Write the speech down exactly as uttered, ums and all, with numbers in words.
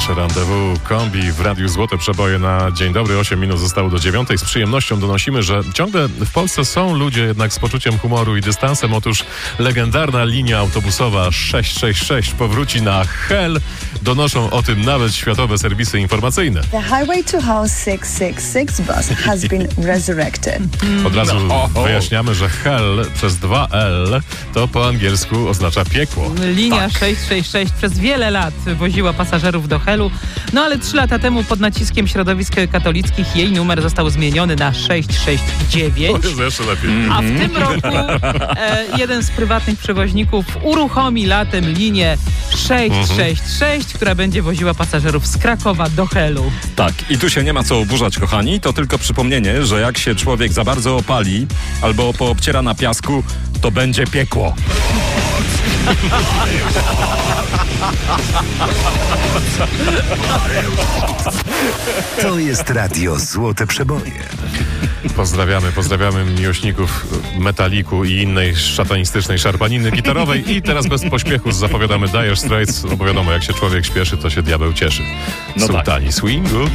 nasze rendezvous kombi w Radiu Złote Przeboje na dzień dobry. osiem minut zostało do dziewiątej. Z przyjemnością donosimy, że ciągle w Polsce są ludzie jednak z poczuciem humoru i dystansem. Otóż legendarna linia autobusowa sześć sześć sześć powróci na Hel. Donoszą o tym nawet światowe serwisy informacyjne. The Highway to Hell six six six bus has been resurrected. Od razu wyjaśniamy, że Hel przez dwa L to po angielsku oznacza piekło. Linia Tak. sześć sześć sześć przez wiele lat woziła pasażerów do Helu, no ale trzy lata temu pod naciskiem środowisk katolickich jej numer został zmieniony na sześć sześć dziewięć. To jest jeszcze lepiej. A w tym roku e, jeden z prywatnych przewoźników uruchomi latem linię sześć sześć sześć, która będzie woziła pasażerów z Krakowa do Helu. Tak, i tu się nie ma co oburzać, kochani. To tylko przypomnienie, że jak się człowiek za bardzo opali albo poobciera na piasku, to będzie piekło. To jest Radio Złote Przeboje. Pozdrawiamy, pozdrawiamy miłośników metaliku i innej szatanistycznej szarpaniny gitarowej. I teraz bez pośpiechu zapowiadamy Dire Straits. No bo wiadomo, jak się człowiek śpieszy, to się diabeł cieszy. No tak. Sultani swingu.